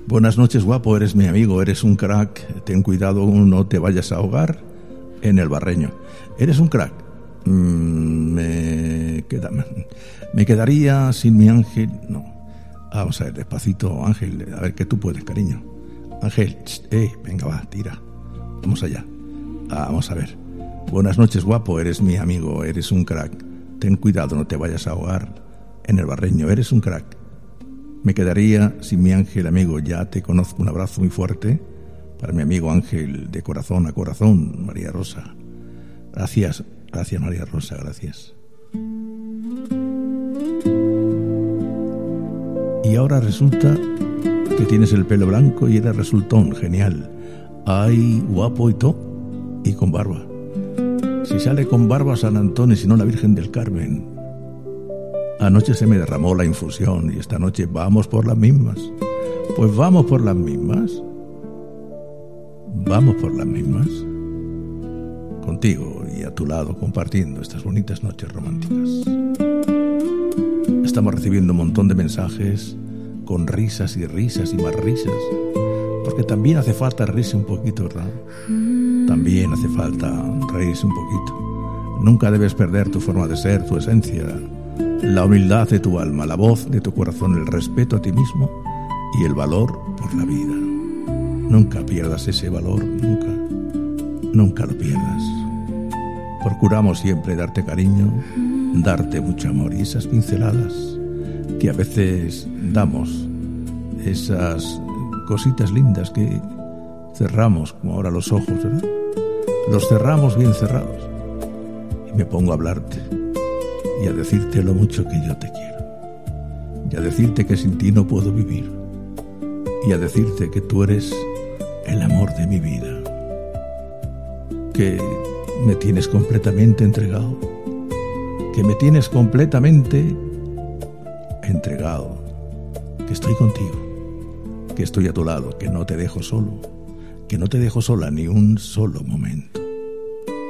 Buenas noches, guapo, eres mi amigo, eres un crack. Ten cuidado, no te vayas a ahogar en el Barreño. Eres un crack. Me quedaría sin mi Ángel. No. Vamos a ver, despacito, Ángel. A ver que tú puedes, cariño. Ángel, venga, va, tira. Vamos allá. Vamos a ver. Buenas noches, guapo, eres mi amigo, eres un crack. Ten cuidado, no te vayas a ahogar en el Barreño. Eres un crack. Me quedaría sin mi Ángel, amigo. Ya te conozco. Un abrazo muy fuerte para mi amigo Ángel, de corazón a corazón, María Rosa. Gracias, María Rosa, gracias. Y ahora resulta que tienes el pelo blanco y eres resultón, genial. Ay, guapo y todo, y con barba. Si sale con barba San Antonio y si no la Virgen del Carmen. Anoche se me derramó la infusión y esta noche vamos por las mismas. Pues vamos por las mismas. Vamos por las mismas. Contigo y a tu lado compartiendo estas bonitas noches románticas. Estamos recibiendo un montón de mensajes con risas y risas y más risas. Porque también hace falta reírse un poquito, ¿verdad? También hace falta reírse un poquito. Nunca debes perder tu forma de ser, tu esencia, la humildad de tu alma, la voz de tu corazón, el respeto a ti mismo y el valor por la vida. Nunca pierdas ese valor, nunca lo pierdas. Procuramos siempre darte cariño, darte mucho amor y esas pinceladas que a veces damos, esas cositas lindas que cerramos, como ahora los ojos, ¿verdad? Los cerramos bien cerrados y me pongo a hablarte y a decirte lo mucho que yo te quiero y a decirte que sin ti no puedo vivir y a decirte que tú eres el amor de mi vida, que me tienes completamente entregado, que me tienes completamente entregado, que estoy contigo, que estoy a tu lado, que no te dejo solo, que no te dejo sola ni un solo momento.